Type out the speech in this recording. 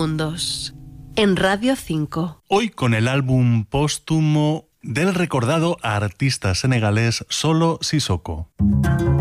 Mundos, en Radio 5. Hoy con el álbum póstumo del recordado artista senegalés Solo Sissoko.